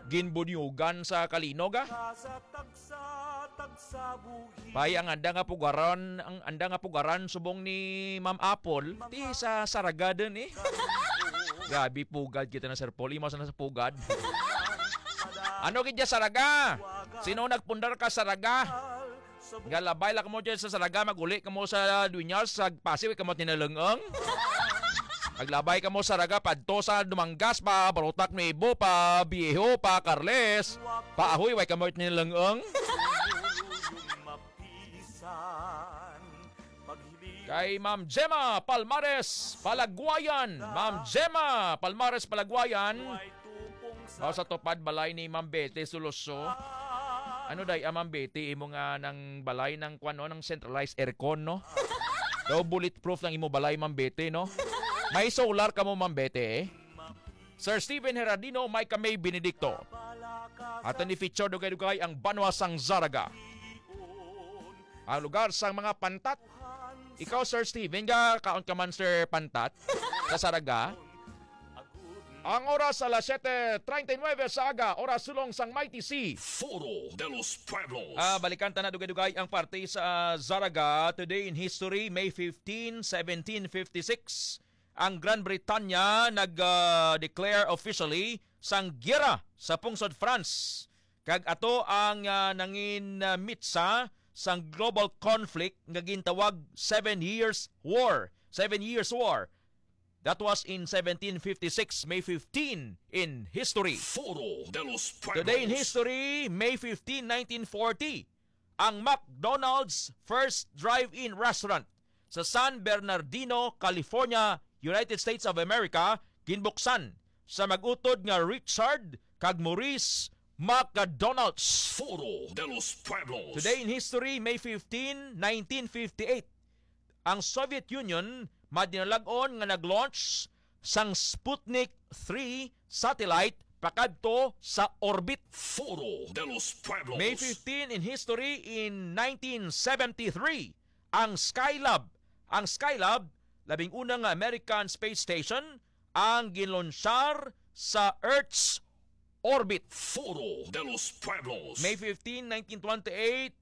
ginbunyugan sa Kalinog Pay ang anda nga pugaran subong ni Ma'am Apple ti sa Saragadan Gabi pugad kita na Sir Paul. Imaw na sa pugad. Ano kidya Saraga? Sino nagpundar ka Saraga? Galabay la kamo dyan sa Saraga, maguli kamo sa Dunyas, sa Pasig, kamo tinalungong. Maglabay kamo sa Saraga, padto sa Dumangas, pa Barutak Nuevo, pa Viejo, pa Carles, pa Ahoy, way kamo tinalungong. Kay Ma'am Gemma Palmares Palagwayan. Ma'am Gemma Palmares Palagwayan. Sa tupad balay ni Ma'am Betty Suloso. Ano day Ma'am Betty imo nga ng balay ng kwano ng centralized aircon no? Daw bulletproof lang imo balay Ma'am Betty no? May solar ka mo Ma'am Betty Sir Steven Herardino, may May Benedicto. At ni feature dugay-dugay ang Banwasang Zaraga. Ang lugar sang mga pantat. Ikaw Sir Steven, kaon ka man Sir Pantat sa Saraga. Ang oras alas 7:39 sa aga, oras sulong sang Mighty Sea. Foro de los Pueblos. Balikan ta na dugay-dugay ang parte sa Zaraga. Today in history, May 15, 1756. Ang Gran Britanya nag-declare officially sang giyera sa pungsod France. Kag ato ang nangin mitsa sang global conflict nga gintawag 7 Years War. 7 Years War. That was in 1756, May 15 in history. Foro de los Pueblos. Today in history, May 15, 1940, ang McDonald's first drive-in restaurant sa San Bernardino, California, United States of America, ginbuksan sa mag-utod nga Richard kag Maurice McDonald's. Foro de los Pueblos. Today in history, May 15, 1958, ang Soviet Union madinalag-on nga nag-launch sang Sputnik 3 satellite pakadto sa orbit. Foro de los Pueblos. May 15 in history, in 1973, ang Skylab. Ang Skylab, labing unang American space station, ang ginlonsyar sa Earth's orbit. Foro de los Pueblos. May 15, 1928,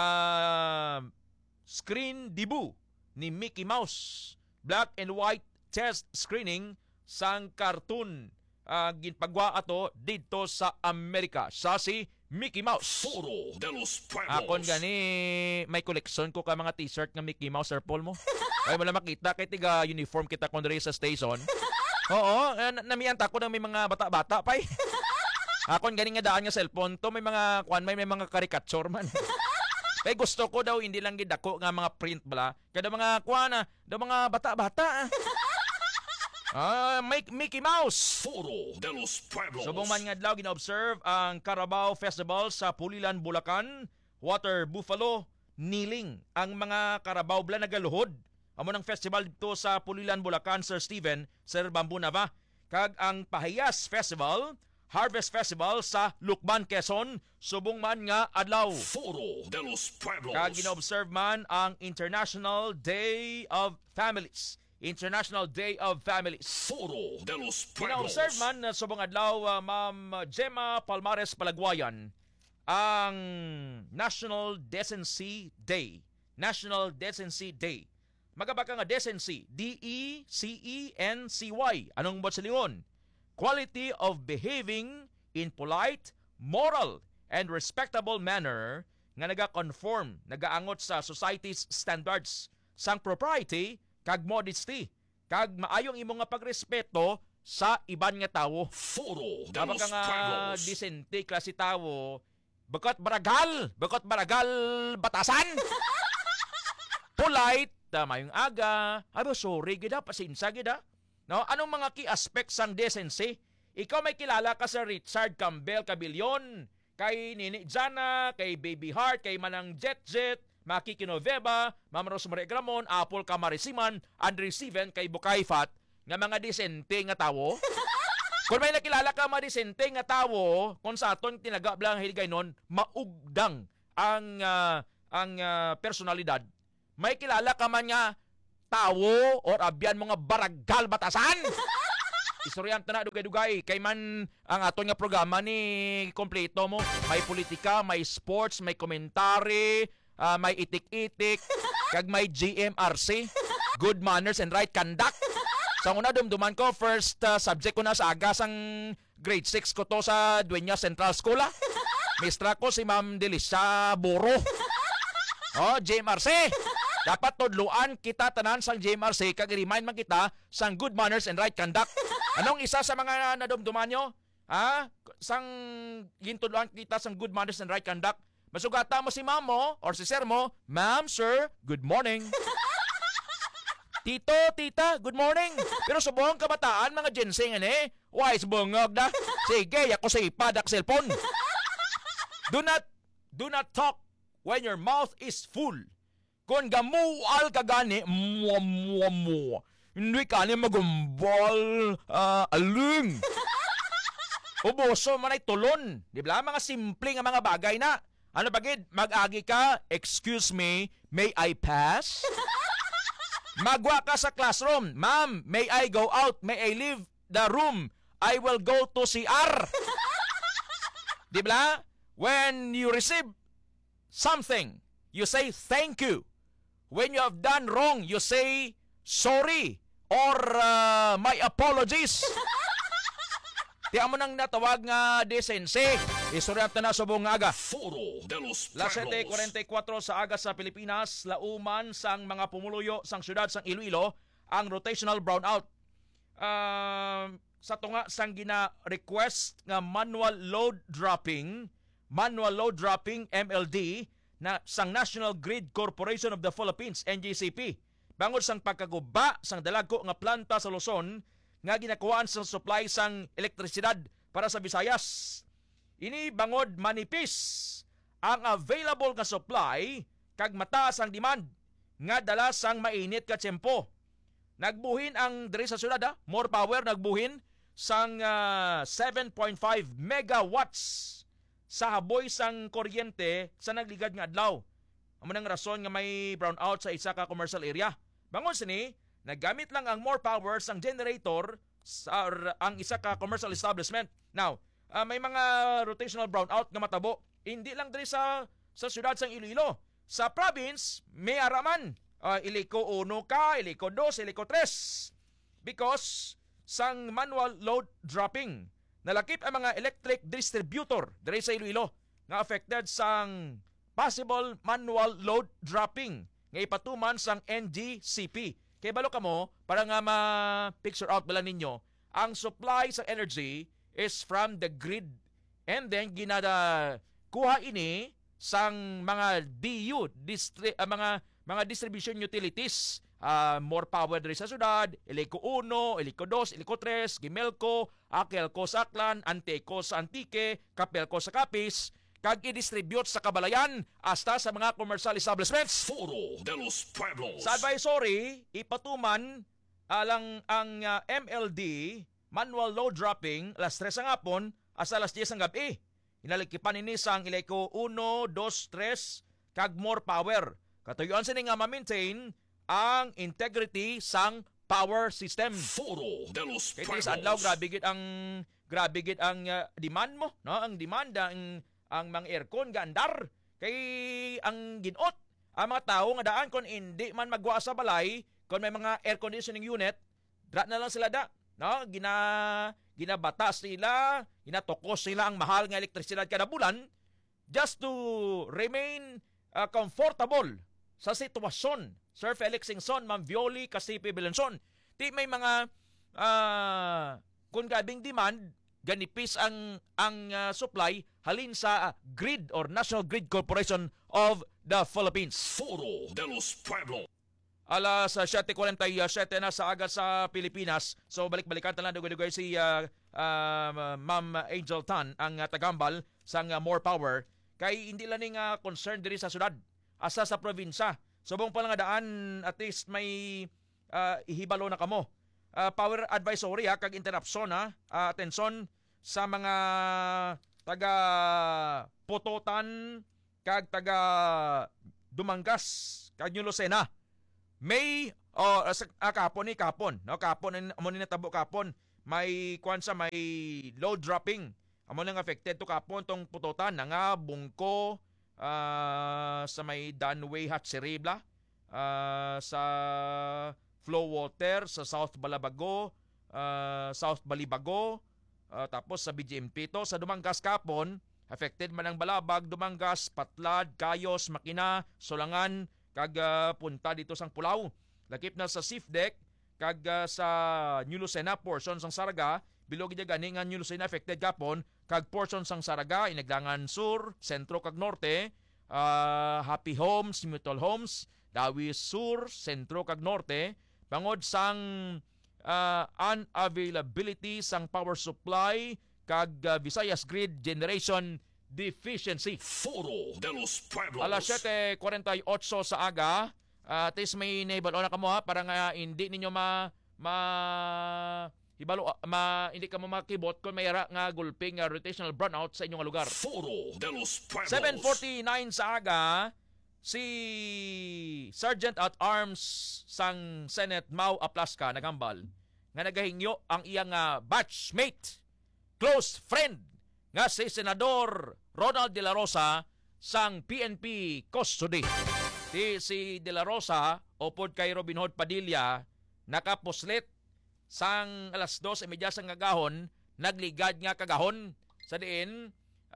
screen debut ni Mickey Mouse. Black and white test screening sang cartoon ginpagwa ato dito sa Amerika. Sa si Mickey Mouse. Foro de los Pueblos. Akon gani may collection ko ka mga t-shirt nga Mickey Mouse, Sir Paul mo. Ay mo lang makita kay tiga uniform kita kon diri sa station. Oo, namiyanta ko na may mga bata-bata pay. Akon gani nga daan nga cellphone to may mga may mga caricature man. Kaya gusto ko daw hindi lang gidako nga mga print bala. Kada mga daw mga bata-bata. Mickey Mouse. Foro de los Pueblos. Subong man nga adlaw gina-observe ang Carabao Festival sa Pulilan, Bulacan. Water buffalo kneeling ang mga Carabao bla nagaluhod. Amo ng festival dito sa Pulilan, Bulacan, Sir Steven, Sir Bambuna ba? Kag ang Pahayas Festival, Harvest Festival sa Lukban, Quezon, subong man nga adlaw. Foro de los Pueblos. Kag gina-observe man ang International Day of Families. International Day of Families. Foro de los Pueblos. Gina-observe man na subong adlaw, Ma'am Gemma Palmares Palagwayan, ang National Decency Day. National Decency Day. Magabaka nga decency, D-E-C-E-N-C-Y. Anong bot sa lingon? Quality of behaving in polite, moral, and respectable manner nga naga-conform, nagaangot sa society's standards sang propriety kag modesty kag maayong imong nga pagrespeto sa iban nga tawo. Foro de Kapag los nga Pueblos. disente klase tawo, bakot baragal batasan. Polite, mayong aga, sorry gida, pasinsa gida. No, anong mga key aspects sang decency? Ikaw may kilala ka sa Richard Campbell Cabillon, kay Nini Jana, kay Baby Heart, kay Manang Jet, Maki Kinoveva, Ma'am Rosemary Gramon, Apple Camarisiman, Andre Steven, kay Bukay Fat, nga mga desente nga tawo. Kung may nakilala ka mga desente nga tawo, kung sa aton tinagablang hiligay nun, maugdang ang personalidad. May kilala ka man nga tawo or abyan mga baragal batasan. Istoryan na dugay-dugay kay man ang aton nga programa ni kompleto mo. May politika, may sports, may komentary, may itik-itik, kag may GMRC, good manners and right conduct. Sa una dumduman ko, first subject ko na sa agasang grade 6 ko to sa Dueña Central School. Mistra ko si Ma'am Delisa Boro. GMRC. Dapat tudluan kita tanan sang GMRC kag remind man kita sang good manners and right conduct. Anong isa sa mga nadumduman nyo? Sang gintudluan kita sang good manners and right conduct. Masugata mo si ma'am mo or si sir mo, ma'am, sir, good morning. Tito, tita, good morning. Pero sa buong kabataan, mga ginseng why bungog na? Sige, ako sa ipad ak cellphone. Do not talk when your mouth is full. Kung gamual ka gani, hindi ka ni magumbal, aling. Uboso man ay tulon. Di ba? Mga simple nga mga bagay na. Ano bagid? Mag-agi ka, excuse me, may I pass? Magwa ka sa classroom, ma'am, may I go out? May I leave the room? I will go to CR. Di ba? When you receive something, you say thank you. When you have done wrong, you say sorry or my apologies. Tiyan mo nang natawag nga desense. Istoryat na sa buong aga. Foro de los Las Pueblos. 7:44 sa aga sa Pilipinas, lauman sang mga pumuluyo sang syudad sang Iloilo ang rotational brownout. Sa tunga sang gina-request nga manual load dropping MLD na sang National Grid Corporation of the Philippines NGCP. Bangod sang pagkaguba sang dalago nga planta sa Luzon nga ginakuhaan sa supply sang elektrisidad para sa Visayas. Ini bangod manipis ang available nga supply kag mataas ang demand nga dala sang mainit ka tiyempo. Nagbuhin ang diri sa syudad more power nagbuhin sang 7.5 megawatts sa haboy sang kuryente sa nagligad nga adlaw. Amo nang rason nga may brownout sa isa ka commercial area. Bangon sini, naggamit lang ang more power sang generator sa ang isa ka commercial establishment. Now, may mga rotational brownout nga matabo. Hindi lang diri sa syudad sang Iloilo. Sa province, may araman. Iliko 1 ka, iliko 2, iliko 3. Because sang manual load dropping, nalakip ang mga electric distributor diri sa Iloilo nga affected sang possible manual load dropping nga ipatuman sang NGCP. Kaya balo ka mo, para nga ma-picture out bala ninyo, ang supply sa energy is from the grid and then kuha ini sang mga DU, mga distribution utilities. More power diri sa syudad, Iliko 1, Iliko 2, Iliko 3, Gimelco, Akelco sa Aklan, Anteco sa Antique, Capelco sa Capiz, kag i-distribute sa kabalayan hasta sa mga commercial establishments. Foro de los Pueblos. Sa advisory, ipatuman ang MLD, manual load dropping, alas 3 ang hapon, hasta alas 10 ang gabi. Inalikipan ini sang Iliko 1, 2, 3, kag more power. Katuyuan sini nga ma-maintain ang integrity sang power system. Foro de los Kaya Pueblos. sa adlaw grabe gid ang demand mo, no? Ang demand ang mga aircon gandar kay ang ginot ang mga tao nga daan kon hindi man magwa sa balay kon may mga air conditioning unit dra na lang sila no ginabatas nila, ginatokos nila ang mahal nga elektrisidad kada bulan just to remain comfortable sa sitwasyon. Sir Felix Singson, Ma'am Violi, Casipe Belenson, di may mga kung gabing demand ganipis ang supply halin sa grid or National Grid Corporation of the Philippines. Foro de los Pueblos. Alas 7:47 na sa aga sa Pilipinas. So balik-balikan na lang dugay-dugay si Ma'am Angel Tan ang tagambal sang more power kay hindi lang ning concern diri sa syudad asa sa probinsya. Subong pa lang daan at least may ihibalo na kamo. Power advisory kag interruption atensyon sa mga taga Pototan kag taga Dumangas kag New Lucena. May kapon no kapon mo ni natabo kapon may may load dropping. Amo nang affected to kapon tong putotan na nga bungko sa may Danway Hatcheribla, sa flow water sa South Balabago, South Balibago, tapos sa BGMP to sa Dumanggas kapon affected man ang Balabag, Dumanggas, Patlad, Kayos, Makina, Solangan kag punta dito sang Pulao. Lakip na sa Sifdec kag sa New Lucena portion sang Saraga, bilog gid gani nga New Lucena affected kapon kag portion sang Saraga, Inaglangan Sur, Sentro kag Norte, Happy Homes, Mutual Homes, Dawi Sur, Sentro kag Norte, bangod sang unavailability sang power supply kag Visayas Grid Generation Deficiency. Foro de los Pueblos. Alas 7:48 sa aga, at least may naibalo na kamo ha para nga hindi ninyo hindi ka mo makibot kung may nga gulping rotational brownout sa inyong lugar. Foro de los Pueblos. 7:49 sa aga, si Sergeant at Arms sang Senate Mau Aplaska nagambal nga nagahingyo ang iyang batchmate, close friend nga si Senador Ronald De La Rosa sang PNP custody. Si De La Rosa upod kay Robin Hood Padilla nakapuslit sang alas 2:30 sang gagahon, nagligad nga kagahon sa diin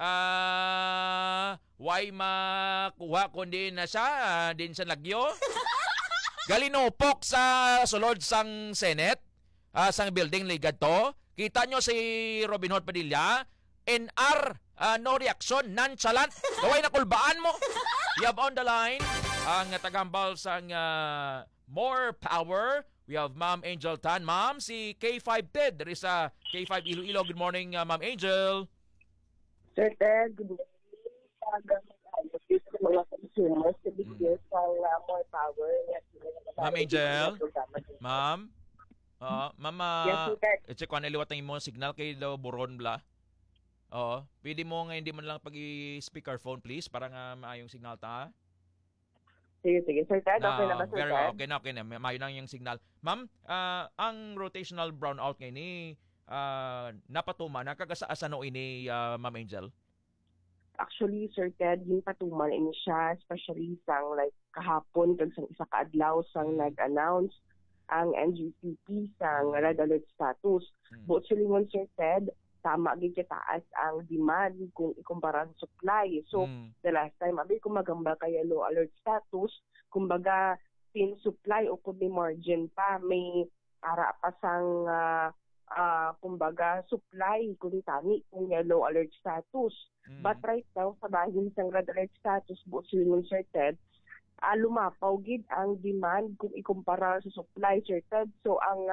way makuha kundi na siya din sa lagyo. Galinupok sa sulod sang Senate, sang building ligad to. Kita nyo si Robin Hood Padilla, NR, no reaction, nonchalant. Gaway na kulbaan mo. You have on the line ang tagambal sang More Power. We have Ma'am Angel Tan. Ma'am, si K5 Ted. There is a K5 Iloilo. Good morning, Ma'am Angel. Sir Ted, good morning. Mga consumers to be here sa More Power. Ma'am Angel? Ma'am? Mama, Yes, Sir Ted. i-check ko na liwat ang imong signal kay daw buron bla. Oo. Pwede mo nga hindi man lang pag-speakerphone please para nga maayong signal ta. Sige. Sir Ted, okay na ba, Sir Very Ted? well. Okay na. Maayo lang yung signal. Ma'am, ang rotational brownout ngayon ni napatuma, nakagasa-asa no ini, Ma'am Angel? Actually, Sir Ted, yung patuman ini siya, especially sang like kahapon, kag sang isa kaadlaw sang nag-announce ang NGCP sang red alert status. But silingon, Sir Ted, tama gid kataas ang demand kung ikumpara sa supply. So, the last time, abi kung magamba kay low alert status, kumbaga, pin supply o kung may margin pa, may para pa sang kumbaga, supply kung tani kung yellow alert status. But right now, sa bahin sang red alert status, buot silingon, Sir Ted, lumapaw gid ang demand kung ikumpara sa supply, Sir Ted. So, ang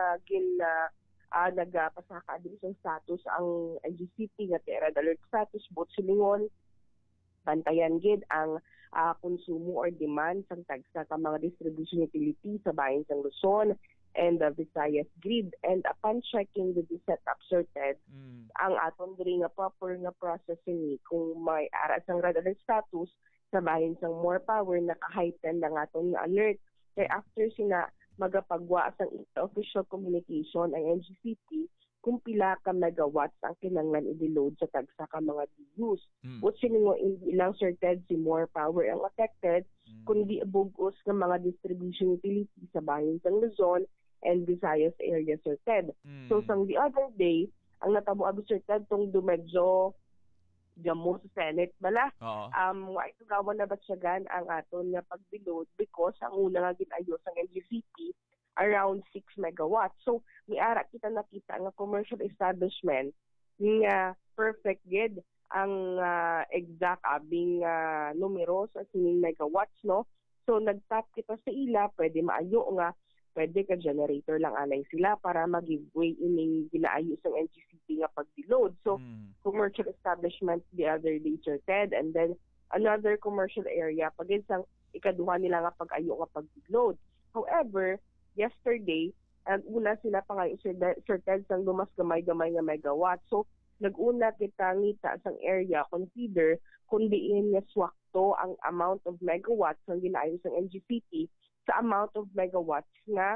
nagpasaka din sa status ang NGCP nga red alert status buot silingon bantayan gid ang konsumo or demand sang tagsa ka mga distribution utility sa bahin sang Luzon and the Visayas Grid. And upon checking the setup, sorted ang aton diri nga proper nga processing kung may ara sang red alert status sa bahin sang More Power naka-heighten lang aton nga alert. Kay after sina magapagwa sang official communication ang NGCP kung pila ka megawatts ang kinanglan i-load sa tagsa ka mga DUs. What siningo hindi lang certain si More Power ang affected, kundi bugos ng mga distribution utility sa bahin sang Luzon and Visayas area certain. So sang the other day, ang natabo abi certain tong dumedyo gamo sa Senate bala. Wa ito gawan na batsyagan ang aton nga pagbilod because ang una nga ginayo sang NGCP around 6 megawatts. So may ara kita nakita nga commercial establishment nga perfect gid ang exact abing numero sa sining megawatts, no. So nagtap kita sa ila, pwede maayo nga pwede ka generator lang anay sila para mag-giveaway ining ginaayo sang NGCP nga pag-load. So, commercial establishment the other day certed, and then another commercial area pag isang ikaduha nila nga pag-ayo nga pag-load. However, yesterday, ang una sila pangayo certed sang dumas gamay-gamay nga megawatt. So, nag-una kita ngita sang area consider kung diin nga swakto ang amount of megawatts ang ginaayo sang NGCP sa amount of megawatts nga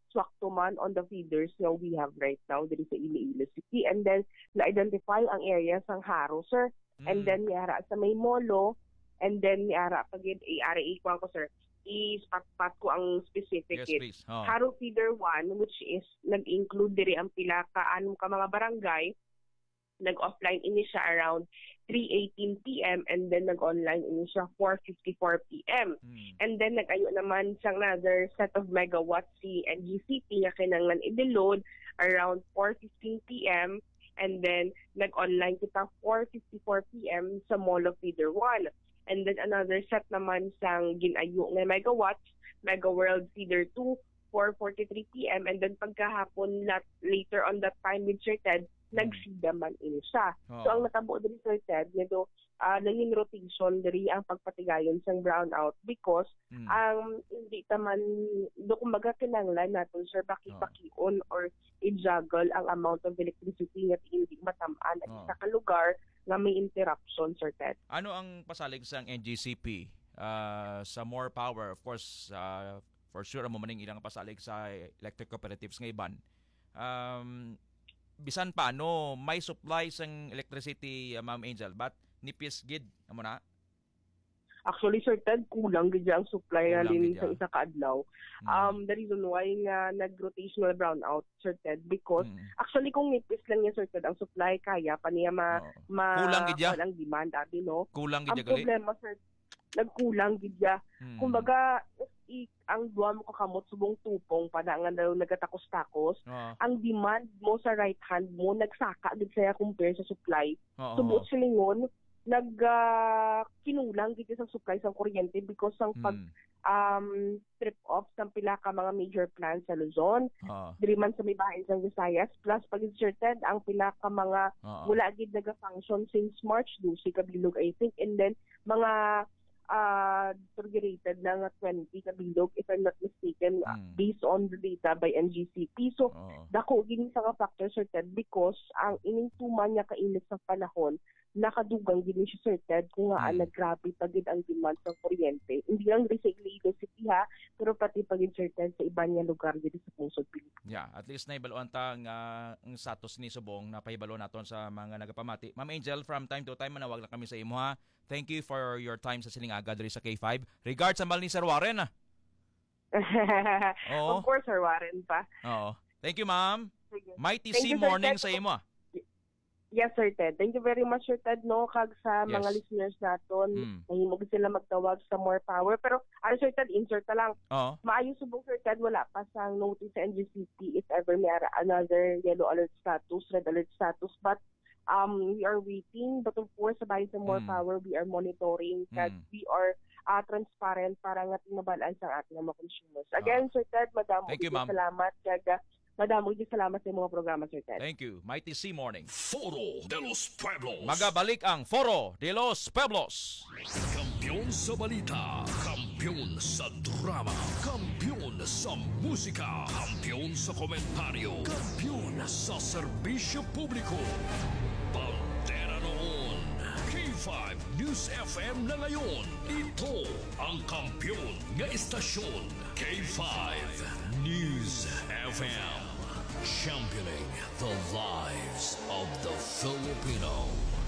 swakto man on the feeders nga we have right now diri sa Iloilo City. And then na-identify ang area sang Haro, sir. And then niara sa may Molo, and then niara pagid ARA ko, sir. I-spot ko ang specific. Yes, please. Haro Feeder 1, which is nag-include diri ang pila ka mga barangay. Nag-offline ini siya around 3:18 p.m. and then nag-online ini siya 4:54 p.m. And then nag-ayo naman siyang another set of megawatts si NGCP nga kinanglan i-load around 4:15 p.m. and then nag-online kita 4:54 p.m. sa Molo Feeder 1. And then another set naman sang ginayo nga megawatts, Mega World Feeder 2, 4:43 p.m. and then pagkahapon later on that time with Sir Ted, nagsida man ini siya. So ang natabo diri Sir Ted, nito naging rotation diri ang pagpatigayon sang brownout because ang hindi taman do kumbaga kinahanglan naton sir baki-bakion or i-juggle ang amount of electricity nga hindi matamaan at sa lugar nga may interruption, Sir Ted. Ano ang pasalig sang NGCP sa more power? Of course, for sure mo maning ilang pasalig sa electric cooperatives nga iban. Bisan pa no may supply sang electricity, Ma'am Angel, but nipis gid amo na. Actually, Sir Ted, kulang gid ang supply halin sa isa ka adlaw. The reason why nga nag-rotational brownout, Sir Ted, because actually kung nipis lang niya, Sir Ted, ang supply kaya pa niya kulang gid ang demand abi no. Kulang gid ang problema, Sir, nagkulang gid ya. Kumbaga ang duwa mo kakamot subong tupong pa na nga daw nagatakos-takos, ang demand mo sa right hand mo nagsaka gid saya compare sa supply. Subo silingon kinulang gid sa supply sa kuryente because ang pag trip off sa pila ka mga major plants sa Luzon, diri man sa may bahin sa Visayas, plus pag inserted ang pila ka mga wala gid naga-function since March 12 kabilog I think, and then mga targeted na nga 20 kabilog if I'm not mistaken, based on the data by NGCP. So dako gini sa factor Sir Ted because ang ining tuman niya kainit sa panahon nakadugang gini siya Sir Ted kung nga naggrabe pagid ang demand sa kuryente. Hindi lang rin sa Iloilo City ha, pero pati pagid Sir Ted sa iba niya lugar dito sa Pungsod Pilipinas. Yeah, at least nahibaluan ta nga ang status ni Subong na pahibalo naton sa mga nagapamati. Ma'am Angel, from time to time manawag lang kami sa imo ha. Thank you for your time sa Silingaga diri sa K5. Regards sa mal ni Sir Warren. Of course, Sir Warren pa. Oo. Thank you, ma'am. Mighty Sea morning sa imo. Yes, Sir Ted. Thank you very much, Sir Ted, no? Kag sa mga listeners naton, nahimog sila magtawag sa more power. Pero, Sir Ted, insert na lang. Maayos subong, Sir Ted, wala pa sang notice sa NGCP if ever may another yellow alert status, red alert status. But, we are waiting. But of course, sabay sa more power, we are monitoring. Kag we are transparent para nga tinabalaan sa ating mga consumers. Again, Sir Ted, madamo. Thank you, ma'am. Salamat. Kag, madamo din salamat sa mga programa, Sir Ted. Thank you. Mighty Sea morning. Foro de los Pueblos. Magabalik ang Foro de los Pueblos. Kampiyon sa balita, kampiyon sa drama, kampiyon sa musika, kampiyon sa komentaryo, kampiyon sa serbisyo publiko. Pantera noon. K5 News FM na ngayon. Ito ang kampiyon nga istasyon. K5 News FM. Championing the lives of the Filipino.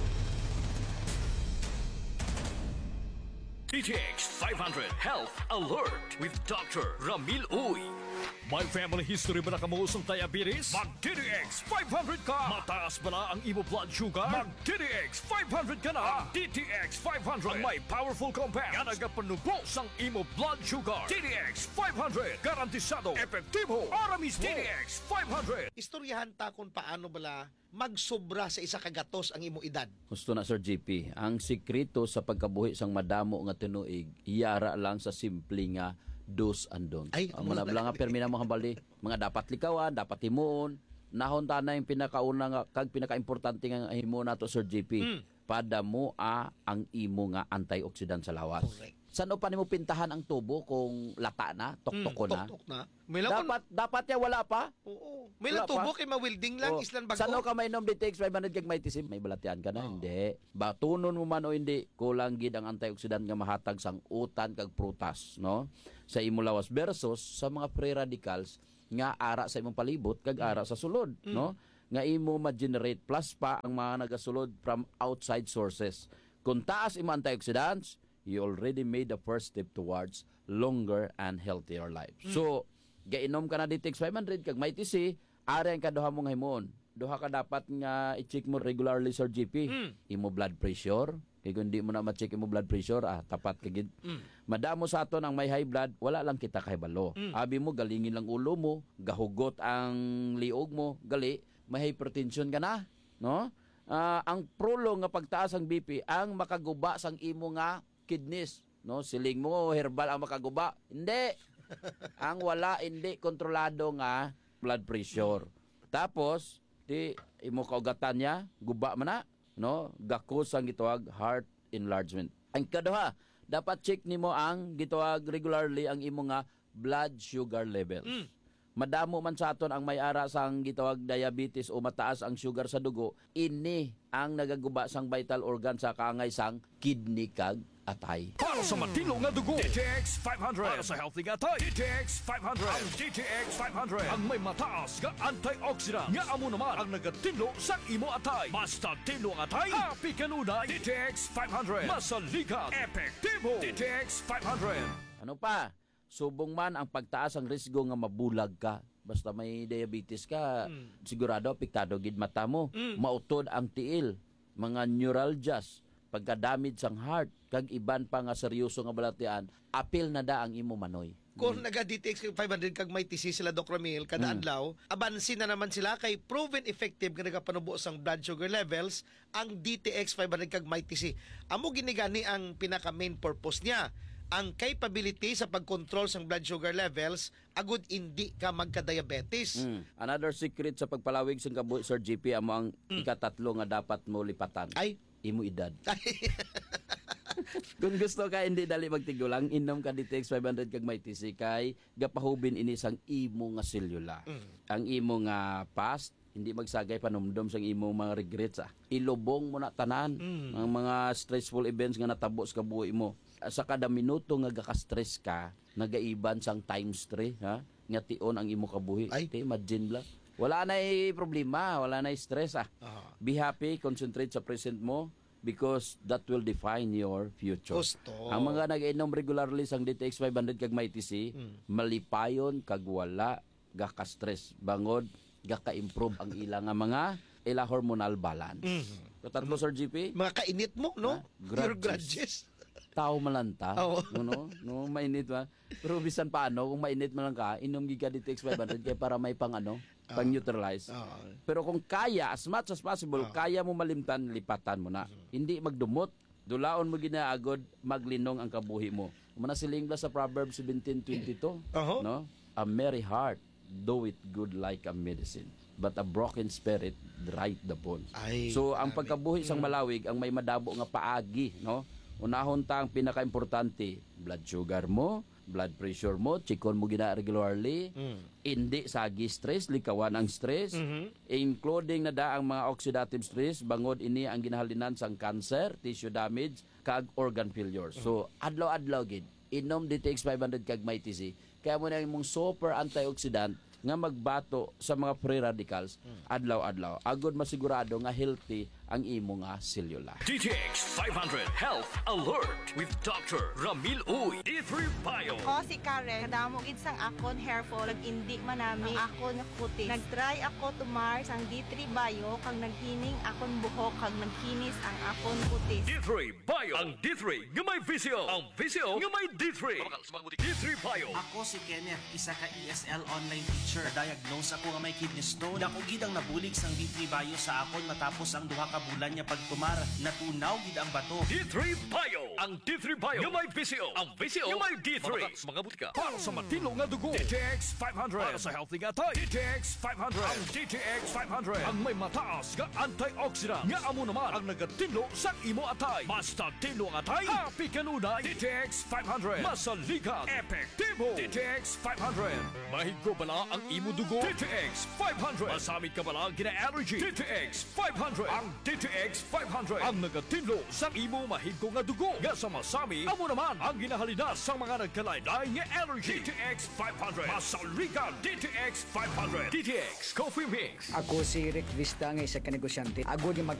DTX 500 Health Alert with Dr. Ramil Uy. May family history ba na kamuusong diabetes? Mag-DTX 500 ka! Mataas ba na ang imo blood sugar? Mag-DTX 500 ka na! DTX 500 Ang may powerful compound nga nagapanubos sang imo blood sugar. DTX 500 Garantisado, epektibo para mismo. DTX 500 Istoryahan ta kung paano bala magsobra sa isa kagatos ang imo edad. Gusto na Sir JP, ang sikreto sa pagkabuhi sang madamo nga tinuig, iyara lang sa simple nga do's and don'ts. Ay, muna bala nga permina mo hambali, mga dapat likawan, dapat himuon, nahon ta na yung pinakauna nga kag pinakaimportante nga himo nato Sir JP. Padamo ang imo nga antioxidant sa lawas. Correct. Saan pa nimo pintahan ang tubo kung lata na, tuktok na? Tuktok na. May lang Dapat ya wala pa. Oo. May lang Wala tubo pa. kay mawilding lang islan bago. Saan ka may inom DTX 500 kag may tisim? May balatian ka na? Hindi. Batunon mo man o hindi, kulang gid ang antioxidant nga mahatag sang utan kag prutas, no? Sa imo lawas versus sa mga free radicals nga ara sa imong palibot kag ara sa sulod, no? Nga imo ma-generate plus pa ang mga nagasulod from outside sources. Kung taas imo antioxidants, you already made the first step towards longer and healthier life. So, gainom ka na DTX 500 kag may TC, ari ang kaduha mong himon. Duha ka dapat nga i-check mo regularly sa GP. Imo blood pressure, kay kung di mo na ma-check imo blood pressure, tapat kagid. Madamo sa aton ang may high blood, wala lang kita kahibalo. Abi mo galingin lang ulo mo, gahugot ang liog mo, gali may hypertension ka na, no? Ang prolong nga pagtaas ang BP ang makaguba sang imo nga kidneys, no? Siling mo herbal ang makaguba. Hindi. Ang wala hindi kontrolado nga blood pressure. Tapos di imo kaugatan niya, guba man na, no? Gakos ang gitawag heart enlargement. Ang kaduha, dapat check nimo ang gitawag regularly ang imo nga blood sugar levels. Madamo man sa aton ang may ara sang gitawag diabetes o mataas ang sugar sa dugo, ini ang nagaguba sang vital organ sa kaangay sang kidney kag atay. Para sa matino nga dugo, DTX 500. Para sa healthy nga atay, DTX 500. Ang DTX 500 ang may mataas nga antioxidant nga amo naman ang nagatinlo sa imo atay. Basta tinlo ang atay, happy kanunay. DTX 500 masalikan, epektibo. DTX 500. Ano pa? Subong man ang pagtaas ang risgo nga mabulag ka. Basta may diabetes ka, sigurado apektado gid mata mo. Mautod ang tiil, mga neuralgias, pagka-damage sang heart, kag iban pa nga seryoso nga balatian, apil na da ang imo manoy. Kung naga-DTX 500 kag may TC sila Doc Ramil kada adlaw, abansin na naman sila kay proven effective nga nagapanubo sang blood sugar levels ang DTX 500 kag may TC. Amo ginigani ang pinaka main purpose niya. Ang capability sa pag-control sang blood sugar levels agud hindi ka magka-diabetes. Another secret sa pagpalawig sang kabuhi Sir GP amo ang ikatatlo nga dapat mo lipatan. Ay, imo edad. Kung gusto ka hindi dali magtigulang, inom ka DTX 500 kag may TC kay gapahubin ini sang imo nga selula. Ang imo nga past hindi magsagay panumdom sang imo mga regrets. Ilubong mo na tanan ang mga stressful events nga natabo sa kabuhi mo. Sa kada minuto nga gaka-stress ka, nagaiban sang times 3, ha? Nga tion ang imo kabuhi. Imagine lang. Wala na problema, wala na stress. Be happy, concentrate sa present mo because that will define your future. Gusto. Ang mga nag-inom regularly sang DTX 500 kag may TC, malipayon kag wala gaka-stress. Bangod gaka-improve ang ilang nga mga hormonal balance. Tatlo Sir GP? Mga kainit mo, no? Your grudges. Tao malanta, no mainit ba? Pero bisan paano kung mainit man lang ka, inom giga DTX 500 kaya para may pang pang neutralize. Pero kung kaya as much as possible, kaya mo malimtan, lipatan mo na. Hindi magdumot, dulaon mo ginaagod, maglinong ang kabuhi mo. Manasiling bla sa Proverbs 17:22, no? A merry heart do it good like a medicine, but a broken spirit dry the bones. So ang pagkabuhi sang malawig ang may madabo nga paagi, no? Unahon ta ang pinaka-importante, blood sugar mo, blood pressure mo, chikon mo gina regularly, hindi sagi stress, likawan ang stress, including na da ang mga oxidative stress, bangod ini ang ginahalinan sang cancer, tissue damage, kag organ failure. So, adlaw-adlaw gid, inom DTX 500 kag may TC, kaya mo na imong super antioxidant nga magbato sa mga free radicals adlaw-adlaw. Agod masigurado nga healthy ang imo nga selula. DTX 500 Health Alert with Dr. Ramil Uy. D3 Bio. Ako si Karen, kadamo gid sang akon hair fall, indi manami ang akon nga kutis. Nagtry ako tumar sang D3 Bio kag naghining akon buhok kag nagkinis ang akon kutis. D3 Bio. Ang D3 nga may visio. Ang visio nga may D3. D3 Bio. Ako si Kenneth, isa ka ESL online teacher. Diagnose ako nga may kidney stone. Ako gid ang nabulig sang D3 Bio sa akon matapos ang duha ka bulan niya pagtumar. Natunaw gid ang bato. D3 Bio. Ang D3 Bio nga may visio. Ang visio nga may D3. Mga butika. Para sa matino nga dugo, DTX 500. Para sa healthy nga atay, DTX 500. Ang DTX 500 ang may mataas nga antioxidant nga amo naman ang nagatinlo sa imo atay. Basta tinlo ang atay, happy kanunay. DTX 500 masalikan, epektibo. DTX 500 mahigo bala ang imo dugo. DTX 500 masamit ka bala gina-allergy. DTX 500 ang DTX 500 ang nagatinlo sa imo mahigko nga dugo. Nga sa masami, amo naman ang ginahalidas sa mga nagkalaylay nga energy. DTX 500 Masaligan DTX 500 DTX Coffee Mix. Ako si Rick Vista nga isa ka negosyante. Agod yung